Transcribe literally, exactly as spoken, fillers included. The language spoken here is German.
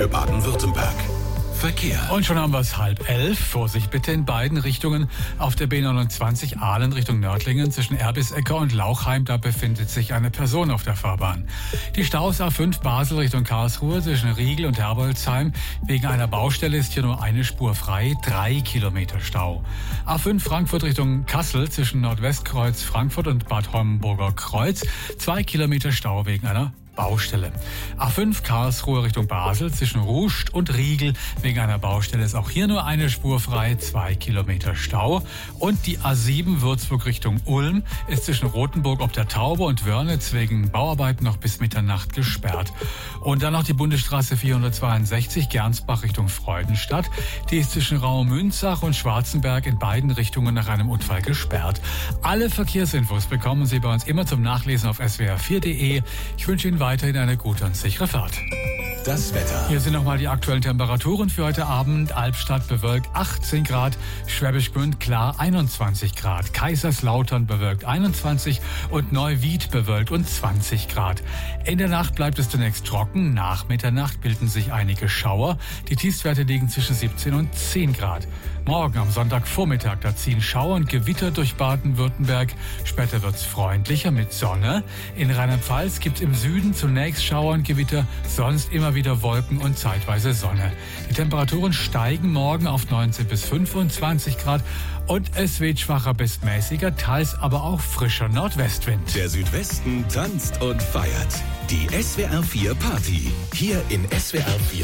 für Baden-Württemberg. Verkehr. Und schon haben wir es halb elf. Vorsicht bitte in beiden Richtungen. Auf der B neunundzwanzig Aalen Richtung Nördlingen zwischen Erbisecker und Lauchheim, da befindet sich eine Person auf der Fahrbahn. Die Staus A fünf Basel Richtung Karlsruhe zwischen Riegel und Herbolzheim. Wegen einer Baustelle ist hier nur eine Spur frei, drei Kilometer Stau. A fünf Frankfurt Richtung Kassel zwischen Nordwestkreuz Frankfurt und Bad Homburger Kreuz. Zwei Kilometer Stau wegen einer Baustelle. A fünf Karlsruhe Richtung Basel zwischen Ruscht und Riegel. Wegen einer Baustelle ist auch hier nur eine Spur frei, zwei Kilometer Stau. Und die A sieben Würzburg Richtung Ulm ist zwischen Rothenburg ob der Taube und Wörnitz wegen Bauarbeiten noch bis Mitternacht gesperrt. Und dann noch die Bundesstraße vierhundertzweiundsechzig Gernsbach Richtung Freudenstadt. Die ist zwischen Raumünzach und Schwarzenberg in beiden Richtungen nach einem Unfall gesperrt. Alle Verkehrsinfos bekommen Sie bei uns immer zum Nachlesen auf s w r vier punkt d e. Ich wünsche Ihnen weiterhin eine gute und sichere Fahrt. Das Wetter. Hier sind nochmal die aktuellen Temperaturen für heute Abend. Albstadt bewölkt achtzehn Grad, Schwäbisch Gmünd klar einundzwanzig Grad, Kaiserslautern bewölkt einundzwanzig und Neuwied bewölkt und zwanzig Grad. In der Nacht bleibt es zunächst trocken, nach Mitternacht bilden sich einige Schauer. Die Tiefstwerte liegen zwischen siebzehn und zehn Grad. Morgen am Sonntagvormittag, da ziehen Schauer und Gewitter durch Baden-Württemberg. Später wird's freundlicher mit Sonne. In Rheinland-Pfalz gibt's im Süden zunächst Schauer und Gewitter, sonst immer wieder Wolken und zeitweise Sonne. Die Temperaturen steigen morgen auf neunzehn bis fünfundzwanzig Grad und es weht schwacher bis mäßiger, teils aber auch frischer Nordwestwind. Der Südwesten tanzt und feiert. Die S W R vier Party. Hier in S W R vier.